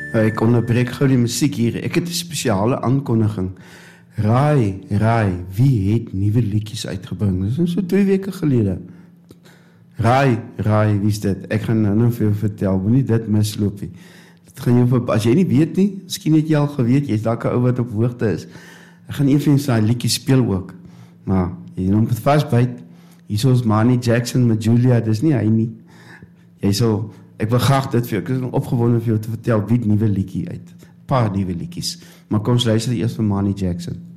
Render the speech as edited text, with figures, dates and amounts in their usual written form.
Ek onderbreek gou die musiek hier. Ek het 'n spesiale aankondiging. Raai, wie het nuwe liedjies uitgebring? Dis so 2 weke gelede. Raai, wie is dit? Ek gaan nou vir jou vertel, moenie dit misloop nie. Dit gaan jou as jy nie weet nie, miskien het jy al geweet, jy's dalk 'n ou wat op hoogte is. Ek gaan een van sy liedjies speel ook. Maar jy moet vasbyt. Hier is Manny Jackson met Julia, dis nie hy nie. Ek wil graag dit vir jou, ek is opgewonde vir jou te vertel wie nuwe liedjie uit. 'n Paar nuwe liedjies. Maar kom ons luister eers vir Manny Jackson.